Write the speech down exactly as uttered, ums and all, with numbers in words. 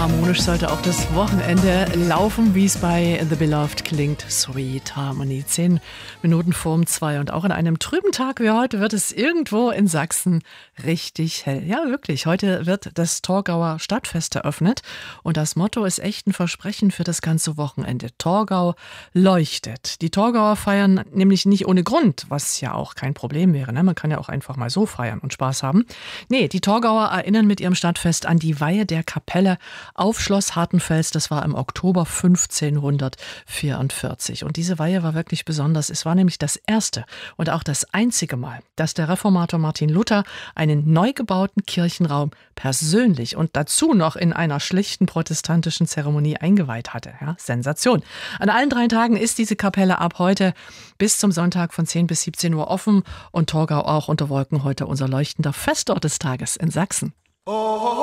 harmonisch sollte auch das Wochenende laufen, wie es bei The Beloved klingt. Sweet Harmony. Zehn Minuten vorm zwei. Und auch an einem trüben Tag wie heute wird es irgendwo in Sachsen richtig hell. Ja, wirklich. Heute wird das Torgauer Stadtfest eröffnet. Und das Motto ist echt ein Versprechen für das ganze Wochenende. Torgau leuchtet. Die Torgauer feiern nämlich nicht ohne Grund, was ja auch kein Problem wäre. Ne? Man kann ja auch einfach mal so feiern und Spaß haben. Nee, die Torgauer erinnern mit ihrem Stadtfest an die Weihe der Kapelle auf Schloss Hartenfels. Das war im Oktober fünfzehnhundertvierundvierzig. Und diese Weihe war wirklich besonders. Es war nämlich das erste und auch das einzige Mal, dass der Reformator Martin Luther einen neu gebauten Kirchenraum persönlich und dazu noch in einer schlichten protestantischen Zeremonie eingeweiht hatte. Ja, Sensation. An allen drei Tagen ist diese Kapelle ab heute bis zum Sonntag von zehn bis siebzehn Uhr offen und Torgau auch unter Wolken heute unser leuchtender Festort des Tages in Sachsen. Oh.